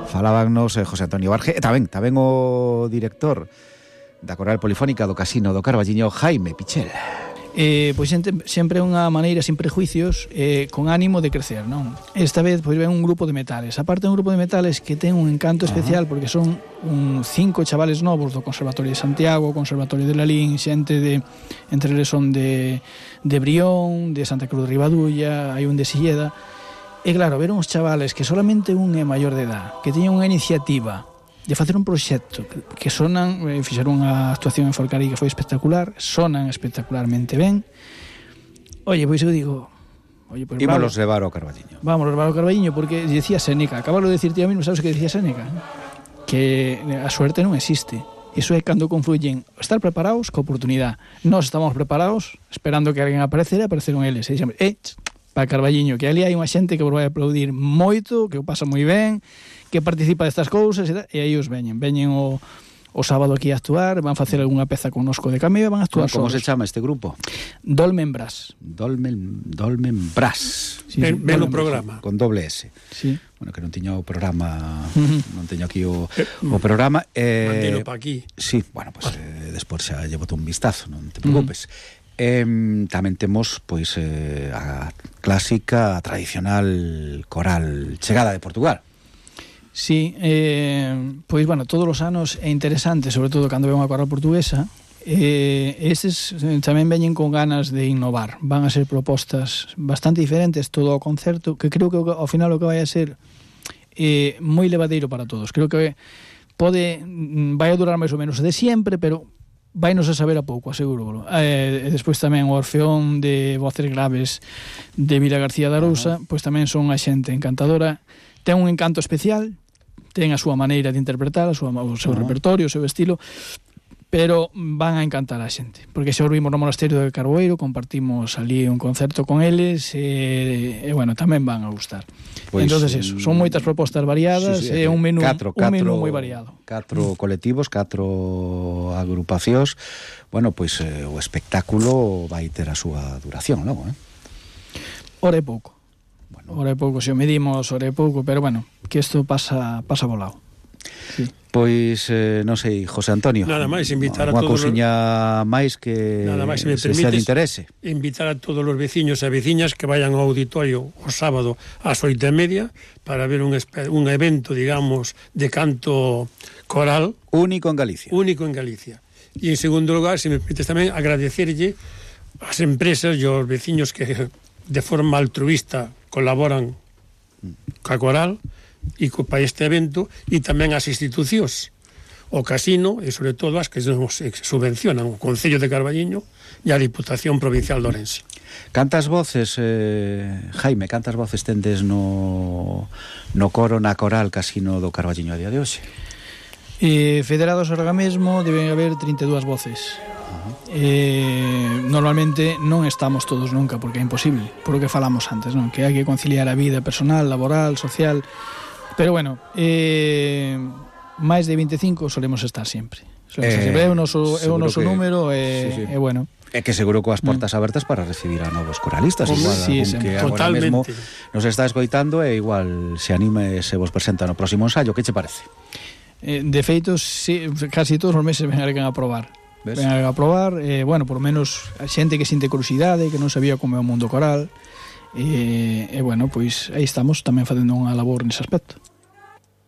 Falábanos José Antonio Barge, e tamén o director da Coral Polifónica do Casino do Carballiño, Jaime Pichel. Pois sempre unha maneira sin prejuicios, con ánimo de crecer, non? Esta vez pois ven un grupo de metales. Aparte un grupo de metales que ten un encanto especial porque son 5 chavales novos do Conservatorio de Santiago, Conservatorio de Lalín, xente de entre eles son de Brión, de Santa Cruz de Ribadulla, hai un de Silleda. E claro, ver uns chavales que solamente un é maior de edad, que teñen unha iniciativa de facer un proxecto que sonan, fixeron unha actuación en Forcarí que foi espectacular, sonan espectacularmente ben. Oye, pois eu digo, pues ímolos levar ao Carballiño. Vamos levar ao Carballiño, porque decía Séneca, acabalo de decir ti a mí, sabes que decía Séneca? Que a suerte non existe. Iso é cando confluyen estar preparados co oportunidade. Nós estamos preparados, esperando que alguén aparecera, apareceron eles. E dixemos, para Carballiño, que ali hai unha xente que vos vai aplaudir moito, que o pasa moi ben, que participa destas cousas, e aí os veñen o sábado aquí a actuar, van facer algunha peza connosco de cameo e van a actuar Como solos. se chama este grupo? Dolmen Brass. Dolmen Brass. Sí, ben o programa. Con doble S. Sí. Bueno, que non tiño o programa, non teño aquí o programa. Mandilo pa aquí. Sí, bueno, pues despois xa llevote un vistazo, non te preocupes. Tamén temos pois a clásica, a tradicional coral chegada de Portugal. Sí, pois, bueno, todos os anos é interesante, sobre todo cando ve unha coral portuguesa, estes tamén veñen con ganas de innovar. Van a ser propostas bastante diferentes todo o concerto, que creo que ao final o que vai a ser moi levadeiro para todos. Creo que vai a durar máis ou menos de sempre, pero vainos a saber a pouco, aseguro. Despois tamén o Orfeón de Voces Graves de Vila García de Arousa, pois tamén son a xente encantadora. Ten un encanto especial, ten a súa maneira de interpretar, o seu repertorio, o seu estilo, pero van a encantar a xente, porque xa os vimos no Monasterio de Carboeiro, compartimos ali un concerto con eles e bueno, tamén van a gustar. Pues, entonces eso, son moitas propostas variadas, e un menú moi variado. 4 colectivos, 4 agrupacións. Bueno, pois o espectáculo vai ter a súa duración, logo, Hora e pouco. Hora e pouco, se o medimos, hora e pouco, pero bueno, que isto pasa volado. Sí. Pois, non sei, José Antonio, nada máis invitar a todos todos cousiña máis que nada máis, se me se sea de interese. Invitar a todos os veciños e veciñas que vayan ao auditorio o sábado ás 8:30 para ver un evento, digamos, de canto coral único en Galicia. E en segundo lugar, se me permites tamén agradecerlle ás empresas e aos veciños que de forma altruista colaboran ca coral e para este evento, e tamén as institucións, o casino e sobre todo as que nos subvencionan, o Concello de Carballiño e a Diputación Provincial de Ourense. Cantas voces, Jaime, tendes no coro, na coral Casino do Carballiño a día de hoxe? Federados ahora mesmo deben haber 32 voces. Normalmente non estamos todos nunca, porque é imposible, por o que falamos antes, non? Que hai que conciliar a vida personal, laboral, social. Pero bueno, máis de 25 solemos estar sempre. É o noso número e bueno. É que seguro coas portas abertas para recibir a novos coralistas, igual sí, que agora mesmo nos está escoitando e igual se anime, se vos presenta no próximo ensayo. Que che parece? De feito, sí, casi todos os meses ven alguén a probar. Ven a probar, bueno, por lo menos a xente que sinte curiosidade, que non sabía como é o mundo coral, e bueno, pois aí estamos tamén facendo unha labor nese aspecto.